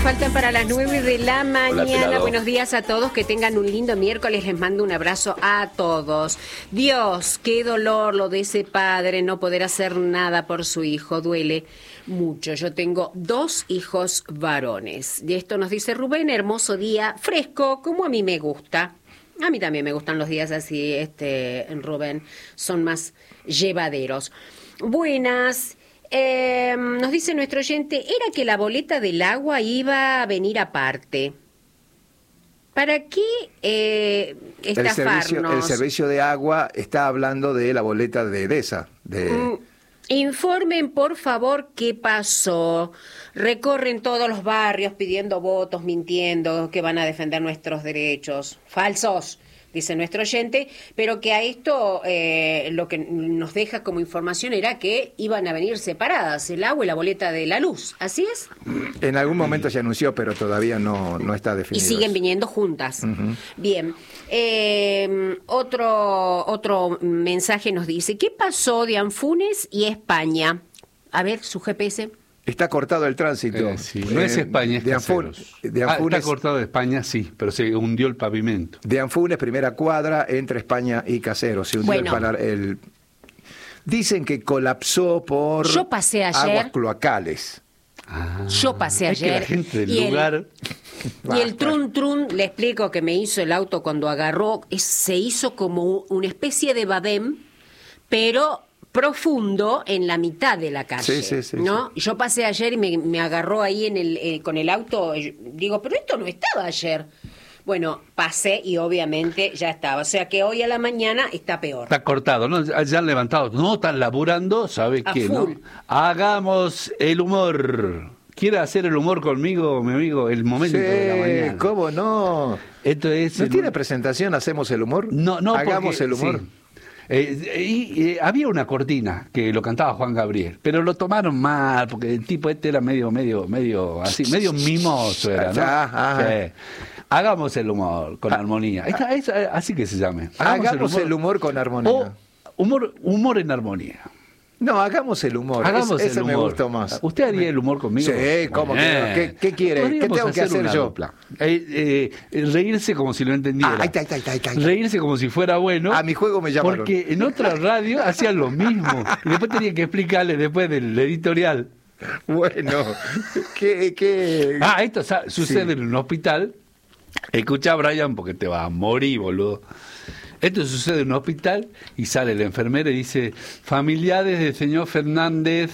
faltan para las 9 de la mañana. Hola, buenos días a todos, que tengan un lindo miércoles. Les mando un abrazo a todos. Dios, qué dolor lo de ese padre, no poder hacer nada por su hijo. Duele mucho. Yo tengo 2 hijos varones. Y esto nos dice Rubén: hermoso día, fresco, como a mí me gusta. A mí también me gustan los días así, Rubén, son más llevaderos. Buenas. Nos dice nuestro oyente, era que la boleta del agua iba a venir aparte. ¿Para qué estafarnos? El servicio de agua está hablando de la boleta de EDESA. Informen, por favor, qué pasó. Recorren todos los barrios pidiendo votos, mintiendo que van a defender nuestros derechos. Falsos, dice nuestro oyente, pero que a esto lo que nos deja como información era que iban a venir separadas el agua y la boleta de la luz. ¿Así es? En algún momento se anunció, pero todavía no está definido. Y siguen viniendo juntas. Uh-huh. Bien. Otro mensaje nos dice, ¿qué pasó de Anfunes y España? A ver, su GPS. Está cortado el tránsito. Sí. No es España, es Caseros. Está cortado de España, sí, pero se hundió el pavimento. De Anfunes, primera cuadra, entre España y Caseros. Se hundió el... Dicen que colapsó por aguas cloacales. Yo pasé ayer. Que la gente del lugar... Y el trun, le explico que me hizo el auto cuando agarró, se hizo como una especie de badem, pero profundo en la mitad de la calle, ¿no? Sí. Yo pasé ayer y me agarró ahí con el auto, digo, pero esto no estaba ayer. Bueno, pasé y obviamente ya estaba. O sea que hoy a la mañana está peor. Está cortado, ¿no? Ya han levantado. No están laburando, ¿sabe qué, no? Hagamos el humor. ¿Quiere hacer el humor conmigo, mi amigo? El momento de la mañana. ¿Cómo no? Esto es ¿No tiene presentación? ¿Hacemos el humor? No. Hagamos el humor. Sí. Había una cortina que lo cantaba Juan Gabriel, pero lo tomaron mal porque el tipo era medio así, medio mimoso era, ¿no? Sí. Hagamos el humor con armonía. Así que se llame. Hagamos el humor con armonía. O humor en armonía. No, hagamos el humor. Ese me gustó más. ¿Usted haría el humor conmigo? Sí, ¿cómo que? ¿Qué quiere? ¿Qué tengo que hacer yo? Reírse como si lo entendiera. Ahí. Reírse como si fuera bueno. A mi juego me llamaron. Porque en otra radio hacían lo mismo. Y después tenía que explicarle después del editorial. Bueno, ¿qué? Esto sucede en un hospital. Escucha, Brian, porque te vas a morir, boludo. Esto sucede en un hospital y sale la enfermera y dice: familiares del señor Fernández.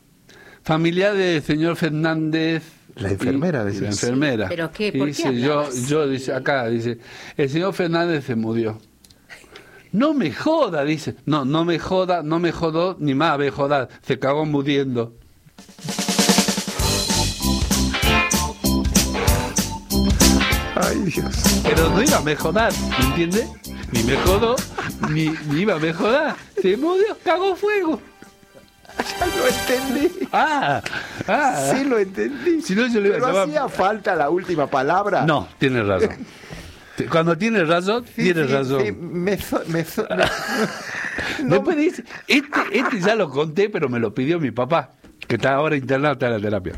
La enfermera dice. La enfermera. ¿Pero qué? ¿Por dice, qué yo dice, acá dice, el señor Fernández se murió. No me joda, dice. No me jodó, ni más ve joder. Se cagó muriendo. Ay, Dios. Pero no iba a mejorar, ¿me entiende? Ni me jodó, ni iba a mejorar. Se murió, cagó fuego. Ya lo entendí. Sí lo entendí. Si no, yo le iba a llamar. ¿Hacía falta la última palabra? No, tienes razón. Cuando tienes razón, tienes razón. Sí, Después dice, este ya lo conté, pero me lo pidió mi papá, que está ahora internado, está en la terapia.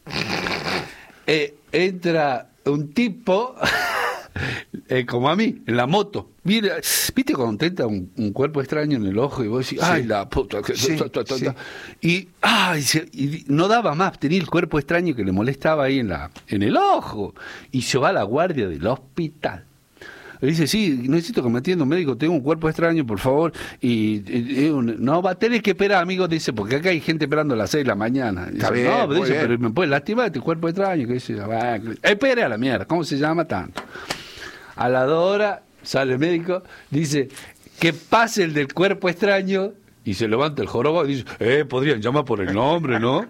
Entra un tipo, como a mí, en la moto. Mira, ¿viste cuando te entra un cuerpo extraño en el ojo y vos decís, ay, la puta? Y no daba más, tenía el cuerpo extraño que le molestaba ahí en el ojo. Y se va a la guardia del hospital. Le dice, sí, necesito que me atienda un médico, tengo un cuerpo extraño, por favor. No, va a tener que esperar, amigo, dice, porque acá hay gente esperando a las 6 de la mañana. Dice, bien, no, pero dice, pero me puede lastimar este cuerpo extraño. Que dice, espere a la mierda, ¿cómo se llama tanto? A las 2 horas sale el médico, dice, que pase el del cuerpo extraño, y se levanta el jorobo y dice, podrían llamar por el nombre, ¿no?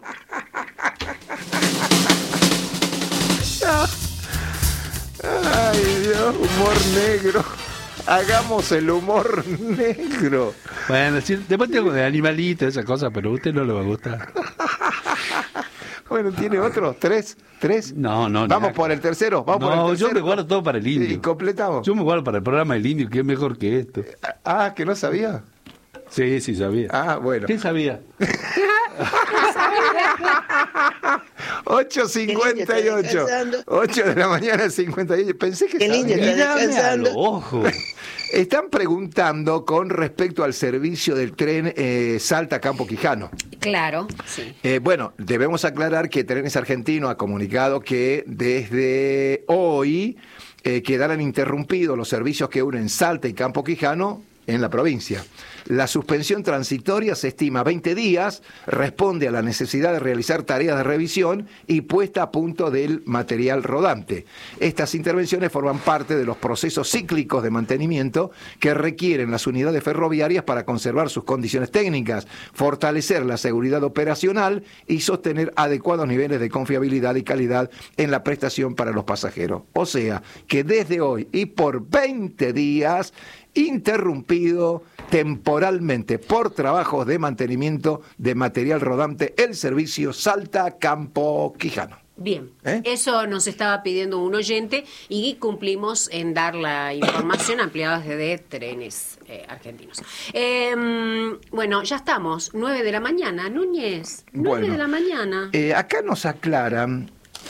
Ay, Dios, humor negro. Hagamos el humor negro. Bueno, sí, después tengo de animalito, esa cosa, pero a usted no le va a gustar. Bueno, ¿tiene otro? ¿Tres? No. Vamos por el tercero. Yo me guardo todo para el indio. Y completamos. Yo me guardo para el programa del indio, que es mejor que esto. ¿Que no sabía? Sí, sabía. Bueno. ¿Qué sabía? 8:58. 8 de la mañana, 58. Pensé que sabía. Ojo. Están preguntando con respecto al servicio del tren Salta-Campo Quijano. Claro, sí. Bueno, debemos aclarar que Trenes Argentinos ha comunicado que desde hoy quedarán interrumpidos los servicios que unen Salta y Campo Quijano en la provincia. La suspensión transitoria se estima 20 días, responde a la necesidad de realizar tareas de revisión y puesta a punto del material rodante. Estas intervenciones forman parte de los procesos cíclicos de mantenimiento que requieren las unidades ferroviarias para conservar sus condiciones técnicas, fortalecer la seguridad operacional y sostener adecuados niveles de confiabilidad y calidad en la prestación para los pasajeros. O sea, que desde hoy y por 20 días interrumpido temporalmente por trabajos de mantenimiento de material rodante el servicio Salta-Campo Quijano. Bien, eso nos estaba pidiendo un oyente y cumplimos en dar la información ampliada desde Trenes Argentinos. Bueno, ya estamos, 9 de la mañana, Núñez, 9 de la mañana. Acá nos aclaran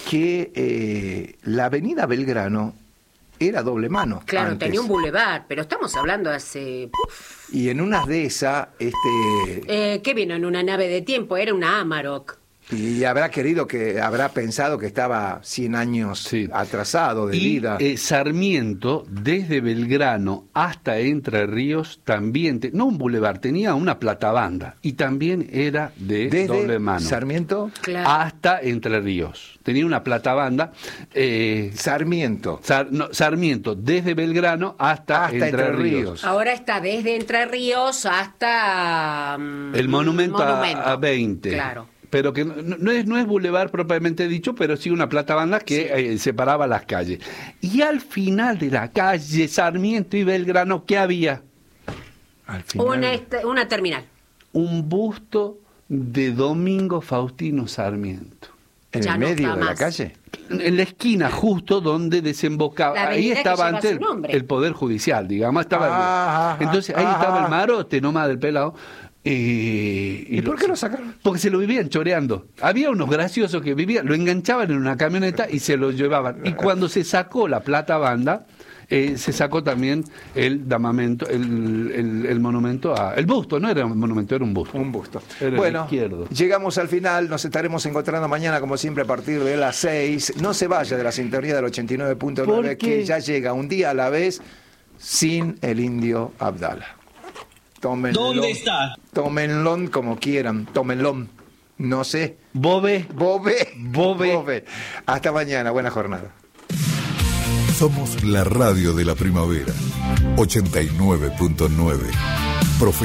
que la avenida Belgrano era doble mano. Claro, antes. Tenía un bulevar, pero estamos hablando hace... Y en unas de esas... ¿Qué vino en una nave de tiempo? Era una Amarok. Y habrá pensado que estaba 100 años atrasado de vida. Sarmiento, desde Belgrano hasta Entre Ríos, también, no un bulevar, tenía una platabanda y también era de doble mano. Sarmiento hasta Entre Ríos. Tenía una platabanda. Sarmiento. Sarmiento, desde Belgrano hasta Entre Ríos. Ahora está desde Entre Ríos hasta... el monumento. A 20. Claro. Pero que no es bulevar propiamente dicho, pero sí una platabanda que separaba las calles. Y al final de la calle Sarmiento y Belgrano, ¿qué había? Al final... una terminal. Un busto de Domingo Faustino Sarmiento. ¿En el medio de la calle? En la esquina, justo donde desembocaba. Ahí estaba antes el Poder Judicial, digamos. Entonces ahí estaba el marote nomás del pelado. ¿Y por qué lo sacaron? Porque se lo vivían choreando. Había unos graciosos que vivían, lo enganchaban en una camioneta y se lo llevaban. Y cuando se sacó la platabanda, se sacó también el damamento, el monumento el busto, no era un monumento, era un busto. Un busto. Era bueno, llegamos al final, nos estaremos encontrando mañana, como siempre, a partir de las 6. No se vaya de la sintonía del 89.9, que ya llega un día a la vez sin el Indio Abdala. Tómenlo. ¿Dónde está? Tómenlo como quieran. Tómenlo. No sé. Bobe. Hasta mañana. Buena jornada. Somos la radio de la primavera. 89.9.